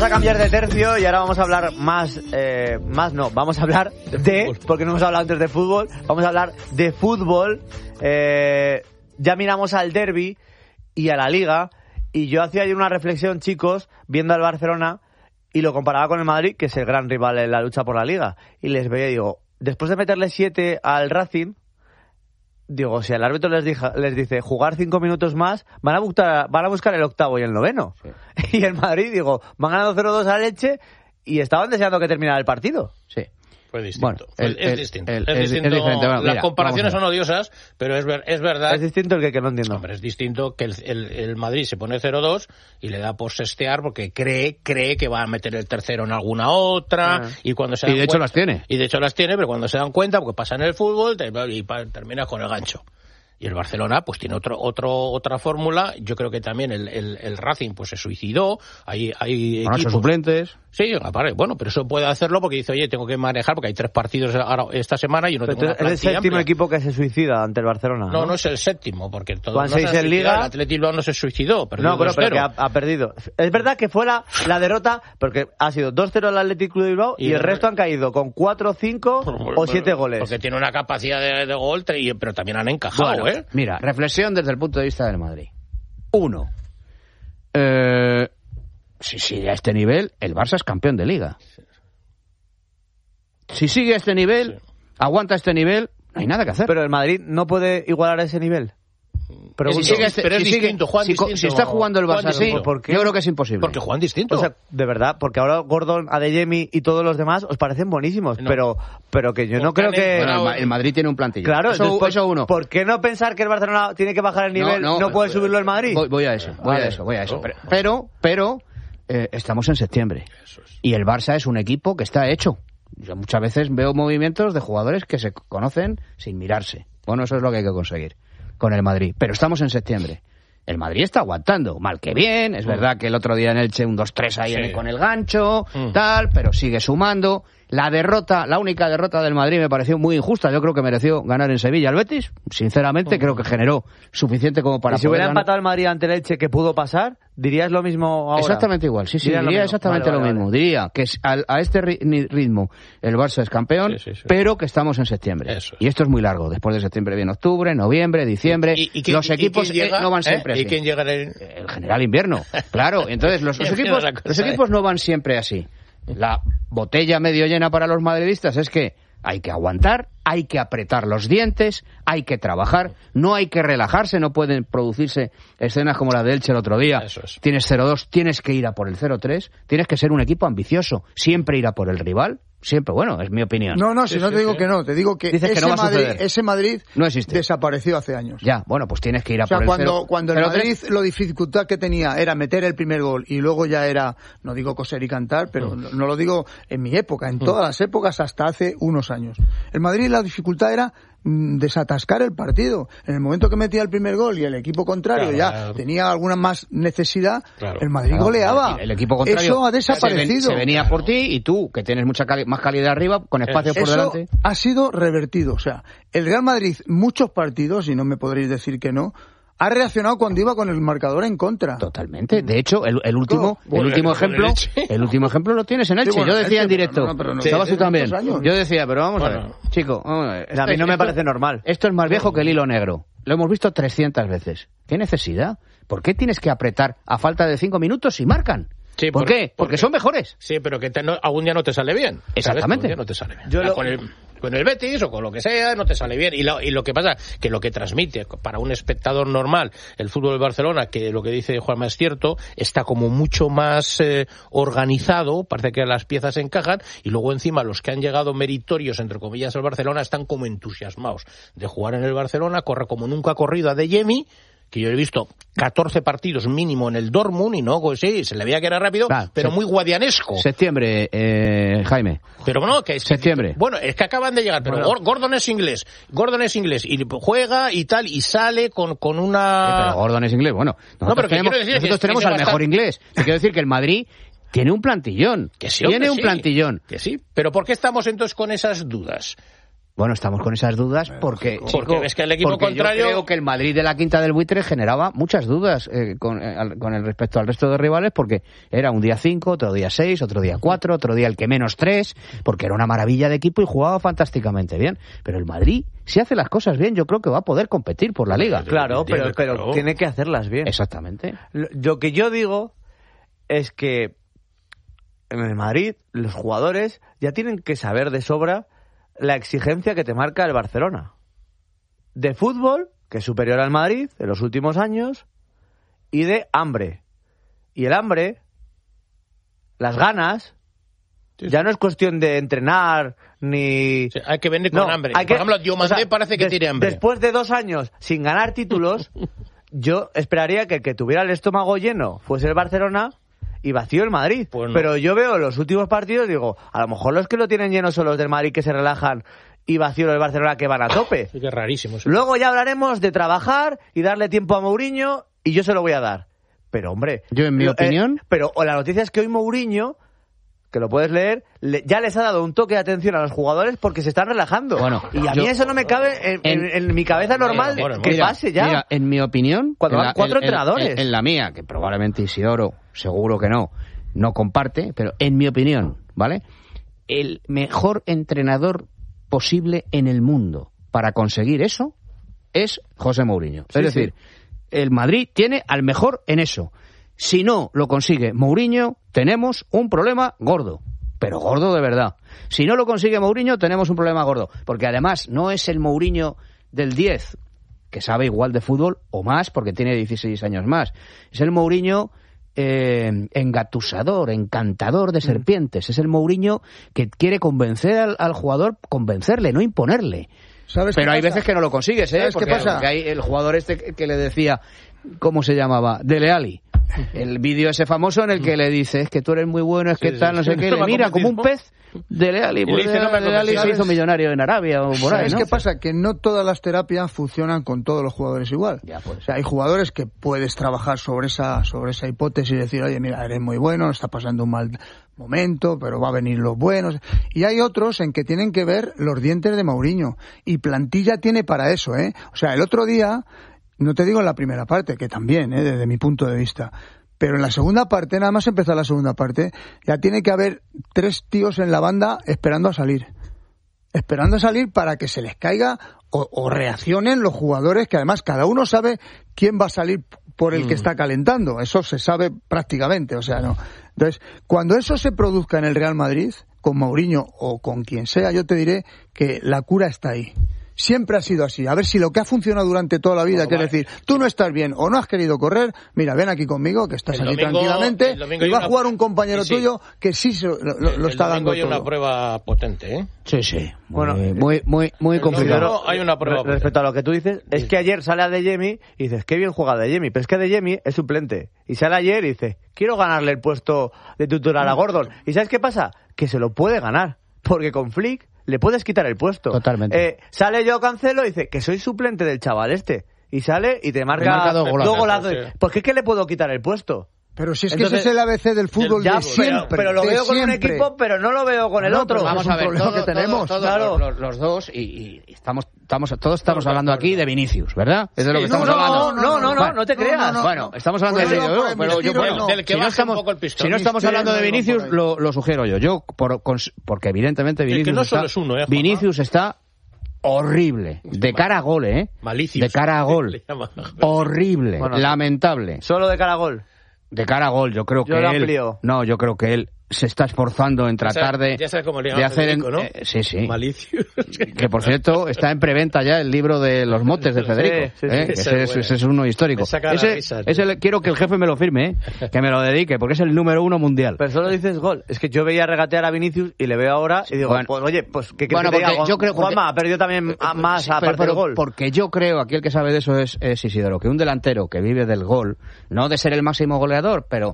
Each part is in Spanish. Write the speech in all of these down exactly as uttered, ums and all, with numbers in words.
a cambiar de tercio y ahora vamos a hablar más, eh, más no, vamos a hablar de, de porque no hemos hablado antes de fútbol, vamos a hablar de fútbol. Eh, ya miramos al derbi y a la Liga, y yo hacía ayer una reflexión, chicos, viendo al Barcelona y lo comparaba con el Madrid, que es el gran rival en la lucha por la Liga, y les veía y digo, después de meterle siete al Racing, digo, si el árbitro les, dija, les dice jugar cinco minutos más, van a buscar, van a buscar el octavo y el noveno. Sí. Y el Madrid, digo, van ganando cero dos a Leche y estaban deseando que terminara el partido. Sí. Fue distinto. Bueno, el, es, el, distinto. El, es, es distinto. Es diferente. Bueno, las mira, comparaciones son odiosas, pero es, ver, es verdad. Es distinto el que, que no entiendo. Hombre, es distinto que el, el, el Madrid se pone cero dos y le da por sestear porque cree cree que va a meter el tercero en alguna otra. Ah. Y cuando se dan y de hecho cuenta, las tiene. Y de hecho las tiene, pero cuando se dan cuenta, porque pasa en el fútbol te, y pa, termina con el gancho. Y el Barcelona pues tiene otro otro otra fórmula. Yo creo que también el, el, el Racing pues se suicidó. Hay, hay equipos suplentes. Sí, aparte, bueno, pero eso puede hacerlo porque dice, oye, tengo que manejar porque hay tres partidos ahora, esta semana y yo no pero tengo una plantilla ¿es el séptimo amplia. equipo que se suicida ante el Barcelona? No, no, no es el séptimo, porque todos no seis en Liga. El Athletic Bilbao no se suicidó, perdió no, pero, dos cero. pero que ha, ha perdido. Es verdad que fue la, la derrota, porque ha sido dos cero al Athletic Club de Bilbao y, y el resto han caído con cuatro, cinco o siete goles. Porque tiene una capacidad de, de gol, pero también han encajado, bueno, ¿eh? Mira, reflexión desde el punto de vista del Madrid. Uno. Eh... Si sigue a este nivel, el Barça es campeón de Liga. Si sigue a este nivel, sí. aguanta este nivel, no hay nada que hacer. Pero el Madrid no puede igualar a ese nivel. Pero es, si sigue este, pero es si distinto, sigue, Juan si, distinto. Si está jugando el Barça así, ¿por qué? Yo creo que es imposible. Porque Juan distinto. O sea, de verdad, porque ahora Gordon, Adeyemi y todos los demás os parecen buenísimos, no. pero pero que yo no creo que... Bueno, el Madrid tiene un plantilla. Claro, eso, después, eso uno. ¿Por qué no pensar que el Barcelona tiene que bajar el nivel, no, no, no puede subirlo el Madrid? Voy, voy a eso, voy a eso, voy a eso. Pero, pero, pero eh, estamos en septiembre. Y el Barça es un equipo que está hecho. Yo muchas veces veo movimientos de jugadores que se conocen sin mirarse. Bueno, eso es lo que hay que conseguir con el Madrid. Pero estamos en septiembre. El Madrid está aguantando, mal que bien. Es mm. verdad que el otro día en Elche un dos tres ahí sí. con el gancho, mm. tal, pero sigue sumando. La derrota, la única derrota del Madrid me pareció muy injusta. Yo creo que mereció ganar en Sevilla al Betis. Sinceramente, mm. creo que generó suficiente como para ¿Y si poder hubiera ganar... empatado el Madrid ante el Elche, que pudo pasar? ¿Dirías lo mismo ahora? Exactamente igual, sí, sí, diría, diría exactamente vale, vale, lo mismo. Vale. Diría que a, a este ritmo el Barça es campeón, sí, sí, sí. pero que estamos en septiembre. Eso. Y esto es muy largo. Después de septiembre viene octubre, noviembre, diciembre. ¿Y, y quién, los equipos y quién llega? no van ¿Eh? siempre así. ¿Y quién llega en el... el general invierno? Claro, entonces los, los, equipos, los equipos no van siempre así. La botella medio llena para los madridistas es que hay que aguantar, hay que apretar los dientes, hay que trabajar, no hay que relajarse, no pueden producirse escenas como la de Elche el otro día. Eso es. Tienes cero dos, tienes que ir a por el cero tres, tienes que ser un equipo ambicioso, siempre ir a por el rival. Siempre, bueno, es mi opinión. No, no, si sí, no sí, te digo sí. que no, te digo que, ese, que no Madrid, ese Madrid no existe. Desapareció hace años. Ya, bueno, pues tienes que ir a o sea, por cuando, el cero, cuando el cero Madrid tres. Lo dificultad que tenía era meter el primer gol y luego ya era, no digo coser y cantar, pero mm. no lo digo en mi época, en mm. todas las épocas hasta hace unos años. El Madrid la dificultad era mm, desatascar el partido. En el momento que metía el primer gol y el equipo contrario claro, ya claro. tenía alguna más necesidad, claro. el Madrid claro, goleaba. El, el equipo contrario Eso ha desaparecido. Se, ven, se venía por ti y tú, que tienes mucha cali- más calidad arriba, con espacio por Eso delante. Ha sido revertido. O sea, el Real Madrid, muchos partidos, y no me podréis decir que no, ha reaccionado cuando iba con el marcador en contra. Totalmente. De hecho, el, el último, el último ejemplo, el último ejemplo lo tienes en Elche. Sí, bueno, yo decía Elche, en directo, no, no, no, estabas tú también. Yo decía, pero vamos bueno. a ver, chico, vamos a ver. A mí no me esto, parece normal. Esto es más viejo que el hilo negro. Lo hemos visto trescientas veces. ¿Qué necesidad? ¿Por qué tienes que apretar a falta de cinco minutos si marcan? Sí, ¿Por, por qué? Porque, porque son mejores. Sí, pero que te, no, algún día no te sale bien. Exactamente. Algún día no te sale bien. Yo lo... con, el, con el Betis o con lo que sea, no te sale bien. Y lo, y lo que pasa, que lo que transmite para un espectador normal el fútbol de Barcelona, que lo que dice Juanma es cierto, está como mucho más eh, organizado, parece que las piezas encajan, y luego encima los que han llegado meritorios, entre comillas, al Barcelona, están como entusiasmados de jugar en el Barcelona, corre como nunca ha corrido Adeyemi, que yo he visto catorce partidos mínimo en el Dortmund y no, pues sí, se le veía que era rápido, ah, pero se... muy guadianesco. Septiembre, eh, Jaime. Pero no, que es... Septiembre. Bueno, es que acaban de llegar, pero bueno. Gordon es inglés, Gordon es inglés, y juega y tal, y sale con, con una... Sí, pero Gordon es inglés, bueno. No, pero tenemos, decir nosotros que tenemos que al mejor estar... inglés. Te quiero decir que el Madrid tiene un plantillón. Que sí, tiene hombre, un sí, plantillón. Que sí, pero ¿por qué estamos entonces con esas dudas? Bueno, estamos con esas dudas porque, porque chico, ves que el equipo porque contrario... yo creo que el Madrid de la Quinta del Buitre generaba muchas dudas eh, con, eh, al, con el respecto al resto de rivales, porque era un día cinco, otro día seis, otro día cuatro, otro día el que menos tres, porque era una maravilla de equipo y jugaba fantásticamente bien. Pero el Madrid, si hace las cosas bien, yo creo que va a poder competir por la Liga. Claro, pero, pero tiene que hacerlas bien. Exactamente. Lo, lo que yo digo es que en el Madrid los jugadores ya tienen que saber de sobra la exigencia que te marca el Barcelona. De fútbol, que es superior al Madrid en los últimos años, y de hambre. Y el hambre, las ganas, sí, sí. ya no es cuestión de entrenar ni... Sí, hay que venir con no, hambre. Hay Por que, ejemplo, Diomandé o sea, parece que des, tiene hambre. Después de dos años sin ganar títulos, yo esperaría que el que tuviera el estómago lleno fuese el Barcelona y vacío el Madrid. Pues no. Pero yo veo los últimos partidos y digo, a lo mejor los que lo tienen lleno son los del Madrid que se relajan y vacío los del Barcelona que van a tope. Sí, que es rarísimo. Sí. Luego ya hablaremos de trabajar y darle tiempo a Mourinho y yo se lo voy a dar. Pero hombre... Yo en mi eh, opinión... Pero la noticia es que hoy Mourinho, que lo puedes leer, le, ya les ha dado un toque de atención a los jugadores porque se están relajando. Bueno, y a yo, mí eso no me cabe en, en, en, en mi cabeza normal bueno, que mira, pase ya. Mira, en mi opinión... Cuando van cuatro en, entrenadores. En, en la mía, que probablemente Isidoro, seguro que no, no comparte, pero en mi opinión, ¿vale? El mejor entrenador posible en el mundo para conseguir eso es José Mourinho. Sí, es decir, sí. el Madrid tiene al mejor en eso. Si no lo consigue Mourinho, tenemos un problema gordo. Pero gordo de verdad. Si no lo consigue Mourinho, tenemos un problema gordo. Porque además no es el Mourinho del diez, que sabe igual de fútbol o más, porque tiene dieciséis años más. Es el Mourinho... Eh, engatusador, encantador de serpientes. Mm. Es el Mourinho que quiere convencer al, al jugador, convencerle, no imponerle. ¿Sabes Pero hay pasa? veces que no lo consigues, ¿eh? ¿Sabes porque, qué pasa? Porque hay el jugador este que, que le decía, ¿cómo se llamaba? Dele Alli. El vídeo ese famoso en el que le dice, es que tú eres muy bueno, es que sí, tal, sí, no sé sí. qué, no le mira como un pez. Dele Alli, pues, dice, no Dele Alli se hizo millonario en Arabia o por ahí, ¿no? ¿Qué pasa? Que no todas las terapias funcionan con todos los jugadores igual. Ya, pues. O sea, hay jugadores que puedes trabajar sobre esa sobre esa hipótesis y decir, oye, mira, eres muy bueno, está pasando un mal momento, pero va a venir los buenos. Y hay otros en que tienen que ver los dientes de Mourinho. Y plantilla tiene para eso, ¿eh? O sea, el otro día, no te digo en la primera parte, que también, ¿eh? Desde mi punto de vista... Pero en la segunda parte, nada más empezar la segunda parte, ya tiene que haber tres tíos en la banda esperando a salir. Esperando a salir para que se les caiga o, o reaccionen los jugadores, que además cada uno sabe quién va a salir por el mm. que está calentando. Eso se sabe prácticamente, o sea, no. Entonces, cuando eso se produzca en el Real Madrid, con Mourinho o con quien sea, yo te diré que la cura está ahí. Siempre ha sido así. A ver si lo que ha funcionado durante toda la vida, que es decir, tú no estás bien o no has querido correr, mira, ven aquí conmigo, que estás el aquí domingo, tranquilamente, y va a jugar un compañero sí, tuyo que sí se, lo, lo, lo está dando todo. Hay una prueba potente, ¿eh? Sí, sí. Bueno, muy, muy, muy, muy complicado. Hay una prueba potente. Respecto a lo que tú dices, es que ayer sale a Adeyemi y dices, qué bien juega Adeyemi, pero es que Adeyemi es suplente. Y sale ayer y dice, quiero ganarle el puesto de titular a Gordon. ¿Y sabes qué pasa? Que se lo puede ganar, porque con Flick le puedes quitar el puesto. Totalmente. Eh, sale yo Cancelo y dice que soy suplente del chaval este. Y sale y te marca, marca dos golazos. golazos. Sí. ¿Por qué es que le puedo quitar el puesto? Pero si es que Entonces, ese es el A B C del fútbol ya, de siempre. Pero, pero lo veo con siempre. un equipo, pero no lo veo con el no, otro. Vamos a ver, todo, que tenemos. Todo, todo, claro. los, los dos, y, y estamos, estamos, todos estamos hablando aquí de Vinicius, ¿verdad? Es de lo que sí, estamos no, hablando. No, no, no, no, no te creas. No, no, no, bueno, estamos hablando de Vinicius, pero yo, bueno, del que si no estamos, un poco el pistón. Si no estamos hablando de Vinicius, lo, lo sugiero yo. Yo, por, con, porque evidentemente Vinicius, que no está, solo es uno, ¿eh, Vinicius está horrible, de cara a gol, ¿eh? Malicious. De cara a gol. Horrible, bueno, lamentable. Solo de cara a gol. De cara a gol, yo creo yo que lo él... amplío. No, yo creo que él se está esforzando en tratar de, ya sabes cómo le de hacer... Federico, ¿no? eh, sí, sí. Malicious. Que, por cierto, está en preventa ya el libro de los motes de Federico. Sí, sí, sí. ¿eh? Ese, es, ese es uno histórico. Ese, risa, ese quiero que el jefe me lo firme, ¿eh? Que me lo dedique, porque es el número uno mundial. Pero solo dices gol. Es que yo veía regatear a Vinicius y le veo ahora y digo, bueno, pues oye, pues ¿qué crees bueno, que te diga? Yo creo Juanma ha perdido también a más aparte pero, pero, del gol. Porque yo creo, aquí el que sabe de eso es, es Isidoro, que un delantero que vive del gol, no de ser el máximo goleador, pero...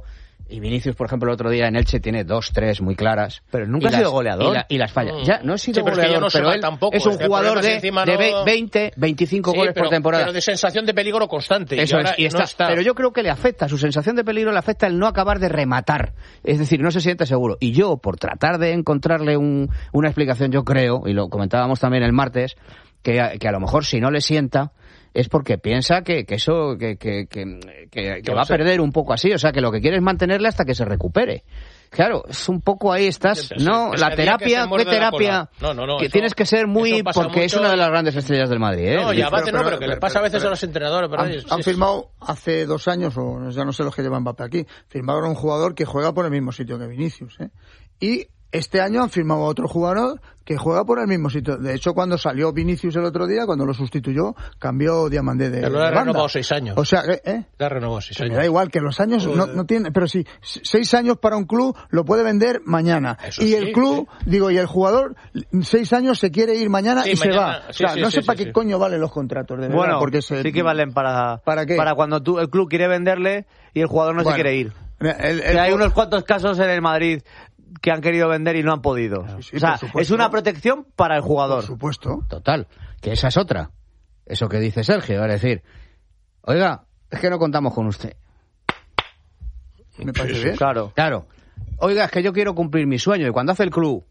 Y Vinicius, por ejemplo, el otro día en Elche tiene dos, tres muy claras. Pero nunca ha las, sido goleador. Y, la, y las falla. Mm. Ya, no ha sido sí, pero goleador, es que no pero él tampoco, es un jugador de, no... de veinte, veinticinco sí, goles pero, por temporada. Pero de sensación de peligro constante. Eso y ahora es, y está, no está. Pero yo creo que le afecta, su sensación de peligro le afecta el no acabar de rematar. Es decir, no se siente seguro. Y yo, por tratar de encontrarle un, una explicación, yo creo, y lo comentábamos también el martes, que a, que a lo mejor si no le sienta es porque piensa que, que eso que, que, que, que, que va a perder un poco así, o sea que lo que quiere es mantenerle hasta que se recupere. Claro, es un poco ahí estás, no, la terapia, ¿qué terapia? No, no, no, que eso, tienes que ser muy, porque mucho... es una de las grandes estrellas del Madrid, ¿eh? No, y abate pero, no, pero, pero que pero, le pasa pero, a veces pero, a los entrenadores, ¿verdad? Han, Sí, han sí. firmado hace dos años, o ya no sé los que llevan Mbappé aquí, firmaron a un jugador que juega por el mismo sitio que Vinicius, ¿eh? Y este año han firmado a otro jugador que juega por el mismo sitio. De hecho, cuando salió Vinicius el otro día, cuando lo sustituyó, cambió Diamandé de, pero de le ha banda. renovado seis años. O sea, ¿eh? Le ha renovado seis años. Me da igual, que los años no, no tiene, pero sí, seis años para un club lo puede vender mañana. Eso y sí, el club, sí. digo, y el jugador, seis años se quiere ir mañana sí, y mañana, se va. Sí, o sea, sí, no sí, sé sí, para sí. qué coño valen los contratos, de verdad. Bueno, porque se, sí que valen para, ¿para qué? Para cuando tú, el club quiere venderle y el jugador no bueno, se quiere ir. El, el, que hay el, unos cuantos casos en el Madrid que han querido vender y no han podido. Sí, sí, o sea, es una protección para el jugador. Por supuesto. Total, que esa es otra. Eso que dice Sergio, es decir, oiga, es que no contamos con usted. Me parece bien. Claro. Claro. Oiga, es que yo quiero cumplir mi sueño. Y cuando hace el club,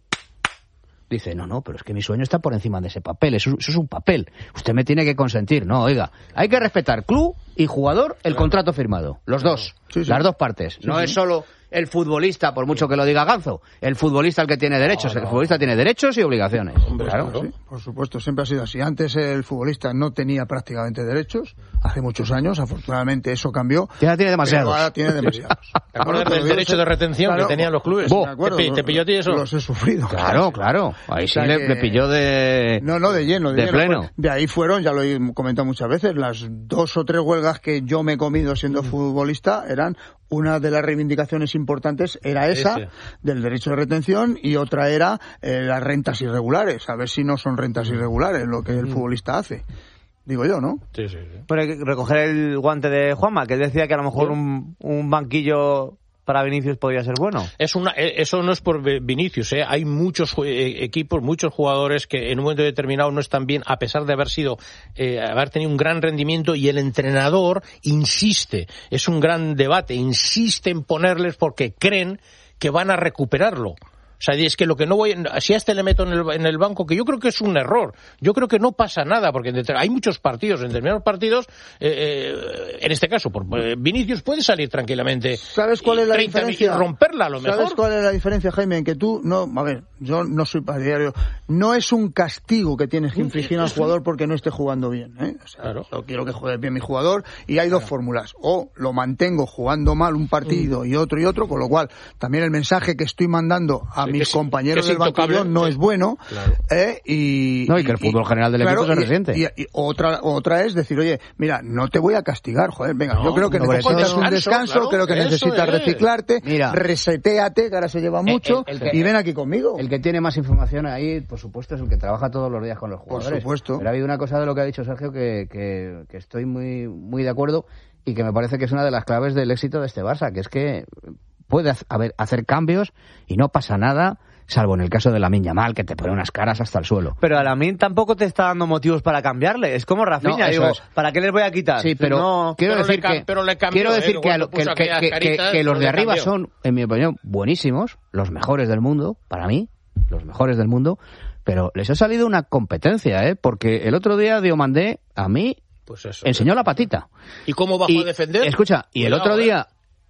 dice, no, no, pero es que mi sueño está por encima de ese papel. Eso, eso es un papel. Usted me tiene que consentir. No, oiga, hay que respetar club y jugador el claro. contrato firmado. Los dos. Sí, sí. Las dos partes. Sí, no sí. es solo el futbolista, por mucho que lo diga Ganzo. El futbolista el que tiene derechos. No, no. El futbolista tiene derechos y obligaciones. Hombre, claro. Sí, por supuesto, siempre ha sido así. Antes el futbolista no tenía prácticamente derechos. Hace muchos años, afortunadamente, eso cambió. Ya tiene demasiados. Ahora tiene demasiados. ¿Te acuerdas del derecho de retención claro, que tenían los clubes? Bo, acuerdo, ¿Te, ¿Te pilló a ti eso? Los he sufrido. Claro, claro. Ahí sí o sea le, que... le pilló de... No, no, de lleno. De, de lleno. pleno. Pues de ahí fueron, ya lo he comentado muchas veces, las dos o tres huelgas que yo me he comido siendo mm. futbolista eran... Una de las reivindicaciones importantes era esa, Ese. del derecho de retención, y otra era eh, las rentas irregulares, a ver si no son rentas irregulares lo que el mm. futbolista hace. Digo yo, ¿no? Sí, sí, sí. Pero hay que recoger el guante de Juanma, que él decía que a lo mejor sí. un, un banquillo para Vinicius podría ser bueno. Es una, eso no es por Vinicius, ¿eh? Hay muchos equipos, muchos jugadores que en un momento determinado no están bien, a pesar de haber sido, eh, haber tenido un gran rendimiento, y el entrenador insiste, es un gran debate, insiste en ponerles porque creen que van a recuperarlo. O sea, es que lo que no voy, si a este le meto en el, en el banco, que yo creo que es un error, yo creo que no pasa nada, porque hay muchos partidos, en determinados partidos, eh, eh, en este caso, por eh, Vinicius puede salir tranquilamente. ¿Sabes cuál es la diferencia? Y romperla a lo mejor. ¿Sabes cuál es la diferencia, Jaime? En que tú, no, a ver, yo no soy partidario, no es un castigo que tienes que infligir al jugador porque no esté jugando bien, ¿eh? O sea, claro. Yo quiero que juegue bien mi jugador, y hay dos claro. fórmulas, o lo mantengo jugando mal un partido mm. y otro y otro, con lo cual también el mensaje que estoy mandando a sí, mis que compañeros del banquillo no es bueno, claro. eh, y no, y que el fútbol y, general del claro, equipo se resiente. Y, y, y otra otra es decir, oye, mira, no te voy a castigar, joder, venga, no, yo creo que no necesitas un descanso, claro, creo que necesitas es. reciclarte, mira, resetéate, que ahora se lleva mucho, el, el, el que, y ven aquí conmigo. El que tiene más información ahí, por supuesto, es el que trabaja todos los días con los jugadores. Por supuesto. Pero ha habido una cosa de lo que ha dicho Sergio que, que, que estoy muy, muy de acuerdo, y que me parece que es una de las claves del éxito de este Barça, que es que puede haber, hacer cambios y no pasa nada, salvo en el caso de Lamine Yamal, que te pone unas caras hasta el suelo. Pero a Lamine tampoco te está dando motivos para cambiarle. Es como Rafinha, no, digo, es. ¿para qué les voy a quitar? Sí, pero no, quiero pero decir le, que, pero le cambió, quiero decir eh, que, a lo, que, que, que, caritas, que los de arriba cambió. son, en mi opinión, buenísimos, los mejores del mundo, para mí, los mejores del mundo, pero les ha salido una competencia, ¿eh? Porque el otro día Diomandé, a mí, pues eso, enseñó la patita. ¿Y cómo bajó y, a defender? Escucha, y Cuidado, el otro día,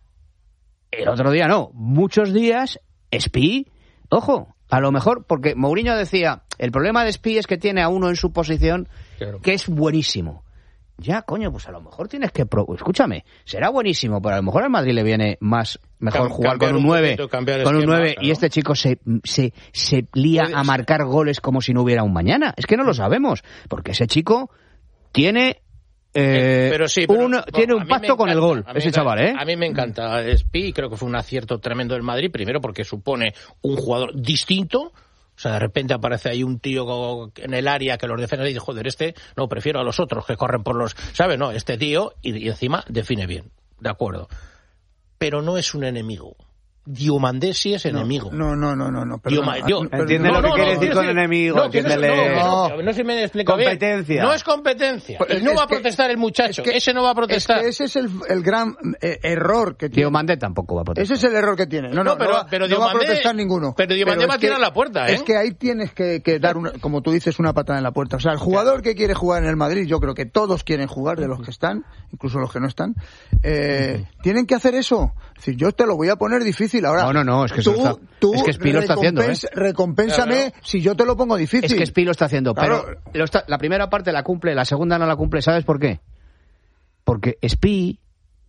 eh. el otro día no, muchos días, Spi, ojo, a lo mejor, porque Mourinho decía, el problema de Spi es que tiene a uno en su posición claro. que es buenísimo. Ya, coño, pues a lo mejor tienes que... Pro... Escúchame, será buenísimo, pero a lo mejor al Madrid le viene más mejor Cam- jugar con un nueve, con un nueve, claro. y este chico se, se, se lía a marcar goles como si no hubiera un mañana. Es que no lo sabemos, porque ese chico tiene... Eh, pero sí, pero, un, no, tiene un pacto con el gol, ese chaval, ¿eh? A mí me encanta Spi, creo que fue un acierto tremendo del Madrid, primero porque supone un jugador distinto. O sea, de repente aparece ahí un tío en el área que los defensas y dice, joder, este, no, prefiero a los otros que corren por los... ¿Sabes? No, este tío, y, y encima define bien, de acuerdo. pero no es un enemigo. Diomandé sí es enemigo. No, no, no, no, no. Dioma, yo, entiende no, lo que no, quiere no, decir con decir, enemigo. No, que no, no, no, no se me explica competencia. Bien. No es competencia. Pues y no es va a que, protestar el muchacho. Es que, ese no va a protestar. Es que ese es el, el gran eh, error que tiene. Diomandé tampoco va a protestar. Ese es el error que tiene. No, no, no pero, no, va, pero no Diomandé, va a protestar ninguno. Pero Diomandé va a tirar que, la puerta, ¿eh? Es que ahí tienes que, que dar, una, como tú dices, una patada en la puerta. O sea, el jugador que quiere jugar en el Madrid, yo creo que todos quieren jugar, de los que están, incluso los que no están, eh, uh-huh. tienen que hacer eso. Es decir, yo te lo voy a poner difícil ahora. No, no, no, es que tú, eso está, tú es que Spi lo está haciendo, ¿eh? Recompénsame claro, no. si yo te lo pongo difícil. Es que Spi lo está haciendo, claro. pero lo está, la primera parte la cumple, la segunda no la cumple, ¿sabes por qué? Porque Spi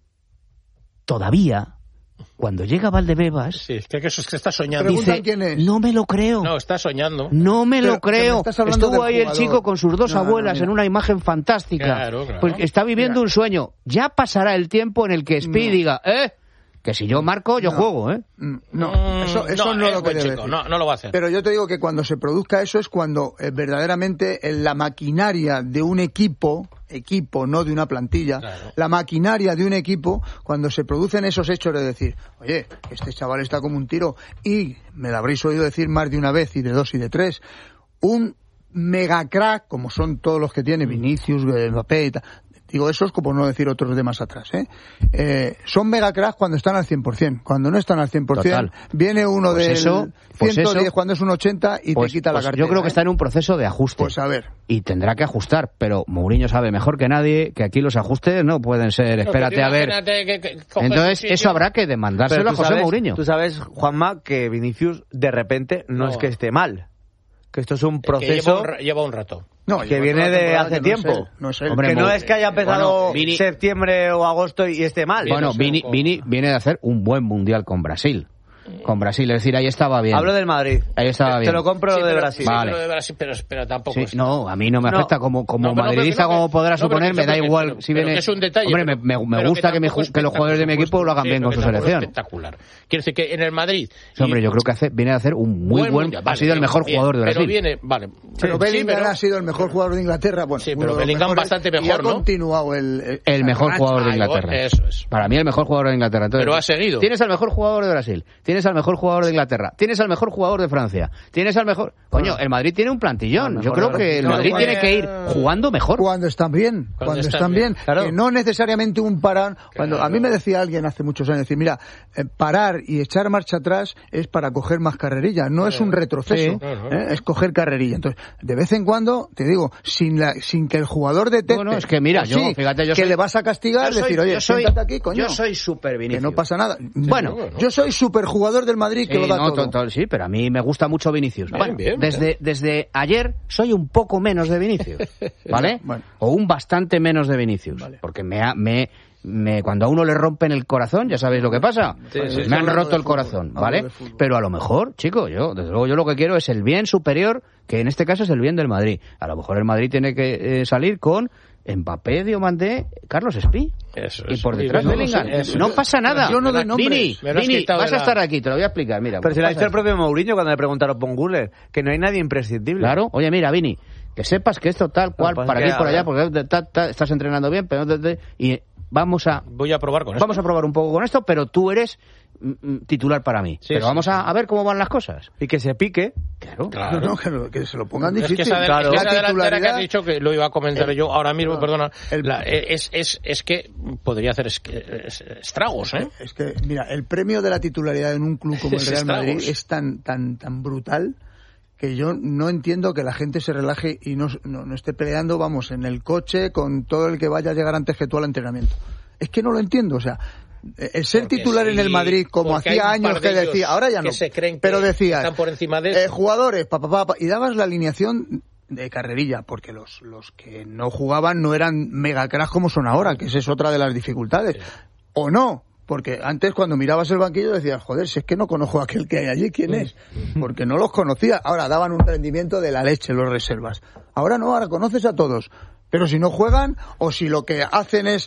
todavía, cuando llega Valdebebas, sí, es que eso es que está soñando. Dice, quién es. No me lo creo. No, está soñando. No me pero, lo creo. Estuvo ahí el chico con sus dos no, abuelas no, en una imagen fantástica. Claro, claro. Pues está viviendo mira. un sueño. Ya pasará el tiempo en el que Spi no. diga, eh, que si yo marco, yo no, juego, ¿eh? No, eso, eso no, no es lo que debe chico, no, no lo va a hacer. Pero yo te digo que cuando se produzca eso es cuando eh, verdaderamente en la maquinaria de un equipo, equipo, no de una plantilla, claro. la maquinaria de un equipo, cuando se producen esos hechos de decir, oye, este chaval está como un tiro, y me lo habréis oído decir más de una vez, y de dos y de tres, un mega crack, como son todos los que tiene Vinicius, Mbappé y tal. Digo, eso es como no decir otros de más atrás, ¿eh? eh son mega cracks cuando están al cien por ciento. Cuando no están al cien por ciento, Total. viene uno pues del eso, pues ciento diez eso, cuando es un ochenta y pues, te quita pues la cartera. Yo creo que ¿eh? está en un proceso de ajuste. Pues a ver. Y tendrá que ajustar, pero Mourinho sabe mejor que nadie que aquí los ajustes no pueden ser, no, espérate a ver. Que, que Entonces, eso habrá que demandárselo a José sabes, Mourinho. Tú sabes, Juanma, que Vinicius de repente no, no es que esté mal. Que esto es un proceso... Que lleva, un, lleva un rato. No, que viene de hace tiempo. No es él, no es él. Hombre, que no es que haya empezado bueno, Vini, septiembre o agosto y esté mal. Bueno, Vini, Vini viene de hacer un buen mundial con Brasil. Con Brasil, es decir, ahí estaba bien. Hablo del Madrid. Ahí estaba te, bien. Te lo compro sí, lo de pero, Brasil. Sí, vale. Pero de Brasil, pero, pero tampoco. Sí, es... No, a mí no me afecta no. como como no, pero madridista, no, como podrá no, suponer, me da que, igual pero, si pero viene. Que es un detalle. Hombre, me, me, me gusta que, que, me, que los jugadores de mi equipo lo hagan sí, bien con su selección. Espectacular. Quiero decir que en el Madrid. Sí, hombre, yo creo que hace, viene a hacer un muy buen. buen vale, ha sido el mejor bien, jugador de Brasil. Pero viene, vale. Pero sí, Bellingham pero... ha sido el mejor jugador de Inglaterra. Bueno, sí, pero Bellingham bastante mejor, y ha ¿no? continuado el. El, el mejor jugador de Inglaterra. Eso es. Para mí el mejor jugador de Inglaterra. Pero ha seguido. Tienes al mejor jugador de Brasil. Tienes al mejor jugador de Inglaterra. Tienes al mejor jugador de Francia. Tienes al mejor... Coño, el Madrid tiene un plantillón. Yo creo que el Madrid tiene que ir jugando mejor. Cuando están bien. Cuando, cuando están, están bien. bien. Claro. Que no necesariamente un parán. Cuando claro. A mí me decía alguien hace muchos años, decir, mira, eh, parar y echar marcha atrás es para coger más carrerilla. No sí. es un retroceso. Sí. Claro. ¿eh? Es coger carrerilla. Entonces, de vez en cuando, te digo, sin la, sin que el jugador detecte... Bueno, es que mira, yo, sí, fíjate, yo que soy, le vas a castigar, soy, decir, oye, yo soy, siéntate aquí, coño. Yo soy súper Vinicius. Que no pasa nada. Bueno, bueno. yo soy súper jugador del Madrid que sí, lo da no, todo. To, to, sí, pero a mí me gusta mucho Vinicius. Bien, bueno, bien, desde, bien. desde ayer soy un poco menos de Vinicius, ¿vale? Bueno. O un bastante menos de Vinicius, vale. Porque me, ha, me, me cuando a uno le rompen el corazón, ya sabéis lo que pasa. Sí, pues sí, me han roto el corazón, fútbol, ¿vale? Pero a lo mejor, chico, yo, desde luego yo lo que quiero es el bien superior, que en este caso es el bien del Madrid. A lo mejor el Madrid tiene que eh, salir con Mbappé, Diomandé, Carlos Spi. Eso, y eso. por detrás no, Bellingham. Eso, no pasa nada. Yo no doy nombres. Vini, Vini, vas a estar aquí, te lo voy a explicar. Mira, pero si lo ha dicho el propio Mourinho cuando le preguntaron por Guller, que no hay nadie imprescindible. Claro. Oye, mira, Vini, que sepas que esto tal cual, no, para aquí por allá, porque ta, ta, estás entrenando bien, pero y vamos a... Voy a probar con esto. Vamos a probar un poco con esto, pero tú eres titular para mí. Sí, pero sí, vamos a, a ver cómo van las cosas. Y que se pique. Claro. claro. No, que, lo, que se lo pongan es difícil. Que esa, claro. es que esa delantera que has dicho, que lo iba a comentar el, yo ahora mismo, no, perdona, el, la, es, es, es que podría hacer es, es, estragos, ¿eh? Es que, mira, el premio de la titularidad en un club como el Real Madrid es tan, tan, tan brutal que yo no entiendo que la gente se relaje y no, no, no esté peleando, vamos, en el coche con todo el que vaya a llegar antes que tú al entrenamiento. Es que no lo entiendo, o sea, el ser porque titular sí, en el Madrid, como hacía años que decía, ahora ya no, se creen que pero decías, están por encima de eh, jugadores, pa, pa, pa, pa, y dabas la alineación de carrerilla, porque los, los que no jugaban no eran mega cracks como son ahora, que esa es otra de las dificultades, sí. O no. Porque antes cuando mirabas el banquillo decías, joder, si es que no conozco a aquel que hay allí, ¿quién es? Porque no los conocía. Ahora daban un rendimiento de la leche los reservas. Ahora no, ahora conoces a todos. Pero si no juegan, o si lo que hacen es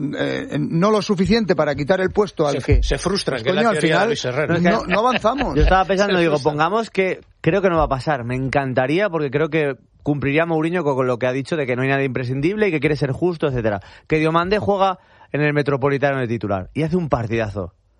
eh, no lo suficiente para quitar el puesto al se, que... Se frustran, pues, que coño, la teoría al final de Luis Herrera. No, no avanzamos. Yo estaba pensando, digo, pongamos que creo que no va a pasar. Me encantaría, porque creo que cumpliría Mourinho con, con lo que ha dicho de que no hay nadie imprescindible y que quiere ser justo, etcétera. Que Diomandé juega en el Metropolitano de titular y hace un partidazo.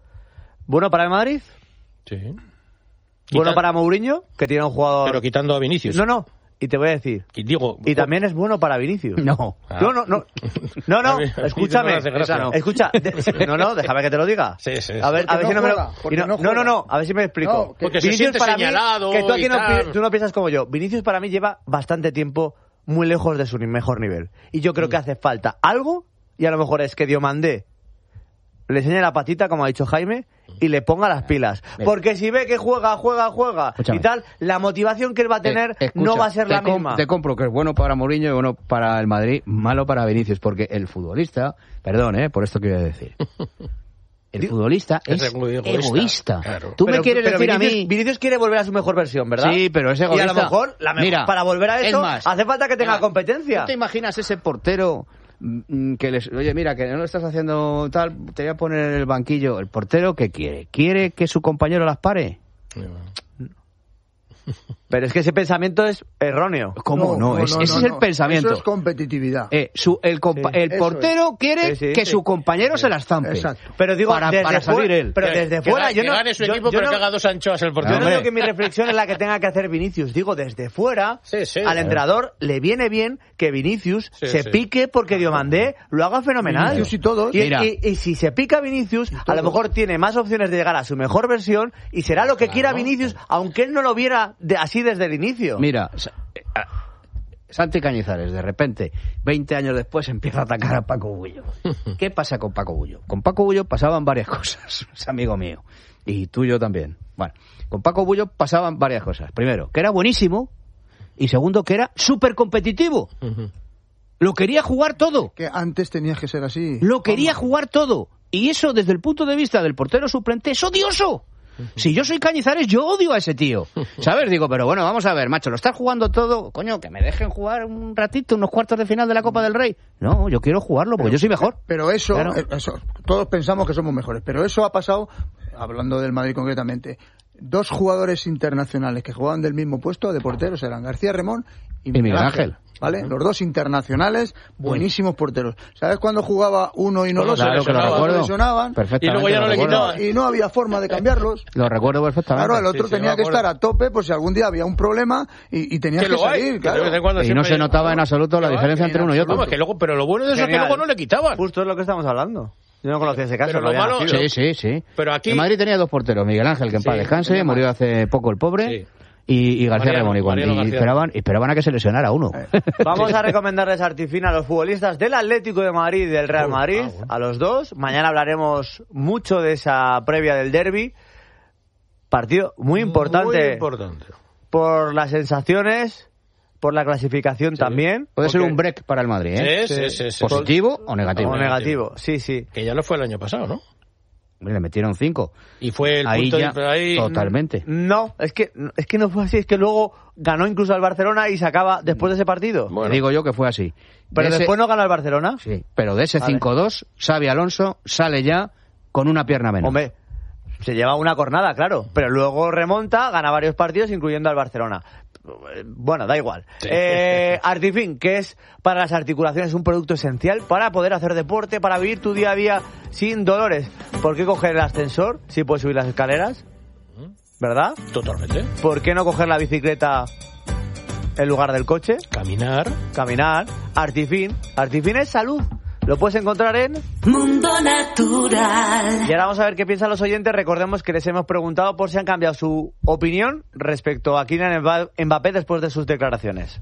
¿Bueno para el Madrid? Sí. ¿Bueno Quitan... para Mourinho, que tiene un jugador... Pero quitando a Vinicius. No, no. Y te voy a decir. Y, digo, y también es bueno para Vinicius. No. Ah. No, no, no. No, no. Escúchame. No escucha. De, no, no, déjame que te lo diga. Sí, sí, sí. A ver, a ver no si no me lo... juega, No, no, no, no, a ver si me explico. No, que, porque se siente para señalado mí, que tú aquí y no, tal. tú no piensas como yo. Vinicius para mí lleva bastante tiempo muy lejos de su mejor nivel. Y yo creo mm. que hace falta algo, y a lo mejor es que Diomandé le enseñe la patita, como ha dicho Jaime, y le ponga las pilas. Porque si ve que juega, juega, juega Escúchame. y tal, la motivación que él va a tener eh, escucha, no va a ser la te misma. Te compro que es bueno para Mourinho y bueno para el Madrid, malo para Vinicius, porque el futbolista, perdón, eh, por esto quiero decir, el futbolista es, es egoísta. egoísta. Claro. Tú pero, me quieres pero decir Vinicius, a mí... Vinicius quiere volver a su mejor versión, ¿verdad? Sí, pero es egoísta. Y a lo mejor, la mejor Mira, para volver a eso, más, hace falta que tenga mira, competencia. ¿Tú te imaginas ese portero que les, oye, mira, que no lo estás haciendo tal, te voy a poner en el banquillo? ¿El portero qué quiere? ¿Quiere que su compañero las pare? Pero es que ese pensamiento es erróneo. ¿Cómo no? no, no, es, no ese no, es el no. pensamiento. Eso es competitividad. Eh, su, el, compa- sí, el portero es. quiere sí, sí, que sí. su compañero sí. se las zampe. Exacto. Pero digo, para, desde para salir él. Pero que, desde que fuera, que yo no... gane su yo, equipo, yo pero no, que haga dos anchoas el portero. Yo no digo que mi reflexión es la que tenga que hacer Vinicius. Digo, desde fuera, sí, sí, al entrenador le viene bien que Vinicius sí, se sí. pique porque Diomandé lo haga fenomenal. Vinicius y todos. Y, y, y si se pica Vinicius, a lo mejor tiene más opciones de llegar a su mejor versión y será lo que claro. quiera Vinicius, aunque él no lo viera de, así desde el inicio. Mira... Santi Cañizares, de repente, veinte años después, empieza a atacar a Paco Bullo. ¿Qué pasa con Paco Bullo? Con Paco Bullo pasaban varias cosas, es amigo mío, y tuyo también. Bueno, con Paco Bullo pasaban varias cosas. Primero, que era buenísimo, y segundo, que era súper competitivo. Uh-huh. Lo quería jugar todo. Que antes tenías que ser así. Lo quería jugar todo. Y eso, desde el punto de vista del portero suplente, es odioso. Si yo soy Cañizares, yo odio a ese tío. ¿Sabes? Digo, pero bueno, vamos a ver, macho, lo estás jugando todo. Coño, que me dejen jugar un ratito, unos cuartos de final de la Copa del Rey. No, yo quiero jugarlo porque pero, yo soy mejor. Pero eso, claro. eso, todos pensamos que somos mejores. Pero eso ha pasado, hablando del Madrid concretamente, dos jugadores internacionales que jugaban del mismo puesto de porteros eran García Remón y, y Miguel, Miguel Ángel. Ángel. ¿Vale? Los dos internacionales, buenísimos porteros. ¿Sabes cuándo jugaba uno y no los claro, que lo recuerdo. lesionaban? Y luego ya no le quitaban. Y no había forma de cambiarlos. Lo recuerdo perfectamente. Claro, el otro sí, sí, tenía que estar a tope por si algún día había un problema y, y tenía que, que salir. Hay, claro. que y no se notaba en absoluto la diferencia entre uno y otro. No, que luego, pero lo bueno de eso Genial. es que luego no le quitaban. Justo es lo que estamos hablando. Yo no conocía ese caso. Pero lo malo, sí, sí, sí. Pero aquí... En Madrid tenía dos porteros. Miguel Ángel, que en sí, paz descanse, murió hace poco el pobre. Sí. Y, y García Remón, y, y esperaban, esperaban a que se lesionara uno. Eh, vamos a recomendarles Artifin a los futbolistas del Atlético de Madrid y del Real Madrid, ah, bueno. a los dos. Mañana hablaremos mucho de esa previa del derbi. Partido muy importante, muy importante. por las sensaciones, por la clasificación sí. también. Puede ser un break para el Madrid, ¿eh? Sí, sí, sí, sí. ¿Positivo o negativo? O negativo, sí, sí. Que ya lo fue el año pasado, ¿no? Le metieron cinco. Y fue el ahí punto ya, de ahí. Totalmente. No, es que es que no fue así, es que luego ganó incluso al Barcelona y se acaba después de ese partido. Bueno. Digo yo que fue así. Pero de después ese... no ganó el Barcelona. Sí, pero de ese vale. cinco dos, Xavi Alonso sale ya con una pierna menos. Hombre, se lleva una cornada, claro, pero luego remonta, gana varios partidos, incluyendo al Barcelona. Bueno, da igual. Sí. Eh, Artifin, que es para las articulaciones un producto esencial para poder hacer deporte, para vivir tu día a día sin dolores. ¿Por qué coger el ascensor si puedes subir las escaleras? ¿Verdad? Totalmente. ¿Por qué no coger la bicicleta en lugar del coche? Caminar. Caminar. Artifin. Artifin es salud. Lo puedes encontrar en Mundo Natural. Y ahora vamos a ver qué piensan los oyentes. Recordemos que les hemos preguntado por si han cambiado su opinión respecto a Kylian Mbappé después de sus declaraciones.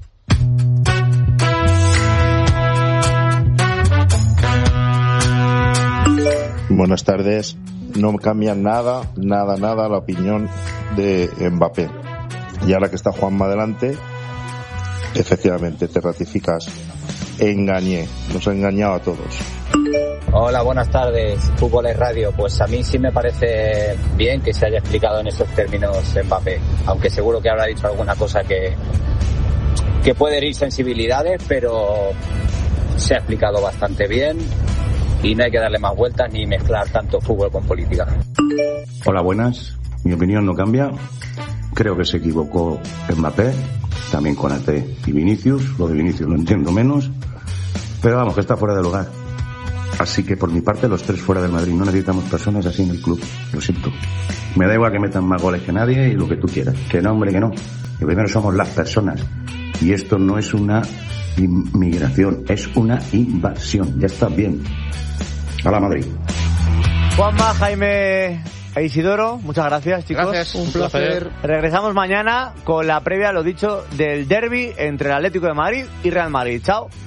Buenas tardes. No cambian nada, nada, nada la opinión de Mbappé. Y ahora que está Juanma adelante, efectivamente te ratificas. Engañé, nos ha engañado a todos. Hola, buenas tardes, Fútbol es Radio. Pues a mí sí me parece bien que se haya explicado en esos términos Mbappé, aunque seguro que habrá dicho alguna cosa que, que puede herir sensibilidades, pero se ha explicado bastante bien y no hay que darle más vueltas ni mezclar tanto fútbol con política. Hola, buenas. Mi opinión no cambia. Creo que se equivocó Mbappé, también con Ate y Vinicius. Lo de Vinicius lo entiendo menos, pero vamos, que está fuera de lugar. Así que por mi parte, los tres fuera del Madrid. No necesitamos personas así en el club. Lo siento. Me da igual que metan más goles que nadie y lo que tú quieras. Que no, hombre, que no. Que primero somos las personas. Y esto no es una inmigración, es una invasión. Ya está bien. A la Madrid. Juanma, Jaime e Isidoro, muchas gracias, chicos. Gracias, un placer. Regresamos mañana con la previa, lo dicho, del derbi entre el Atlético de Madrid y Real Madrid. Chao.